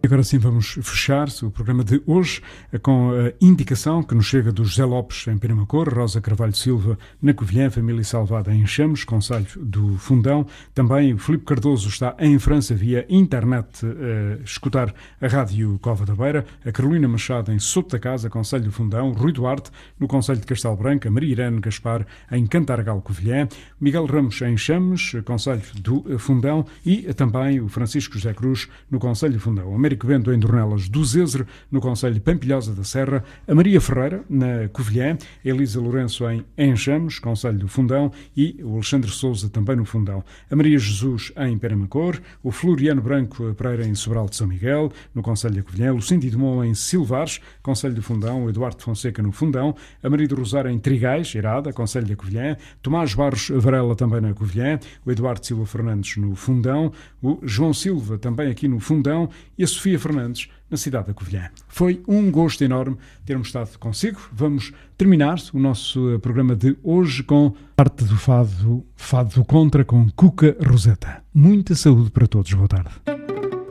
Agora sim vamos fechar o programa de hoje com a indicação que nos chega do José Lopes em Penamacor, Rosa Carvalho Silva na Covilhã, família salvada em Chames, concelho do Fundão. Também o Filipe Cardoso está em França via internet a escutar a Rádio Cova da Beira, a Carolina Machado em Soto da Casa, concelho do Fundão, Rui Duarte no concelho de Castelo Branco, a Maria Irene Gaspar em Cantargal, Covilhã, Miguel Ramos em Chames, concelho do Fundão, e também o Francisco José Cruz no concelho do Fundão. Américo Bento em Dornelas do Zezer, no concelho de Pampilhosa da Serra, a Maria Ferreira, na Covilhã, a Elisa Lourenço em Enxames, concelho do Fundão, e o Alexandre Souza também no Fundão. A Maria Jesus em Penamacor, o Floriano Branco Pereira em Sobral de São Miguel, no concelho da Covilhã, Lucindo Dumont em Silvares, concelho do Fundão, o Eduardo Fonseca no Fundão, a Maria do Rosário em Trigais, Irada, concelho da Covilhã, Tomás Barros Varela também na Covilhã, o Eduardo Silva Fernandes no Fundão, o João Silva também aqui no Fundão e a Sofia Fernandes na cidade da Covilhã. Foi um gosto enorme termos estado consigo. Vamos terminar o nosso programa de hoje com parte do Fado do Contra com Cuca Roseta. Muita saúde para todos. Boa tarde.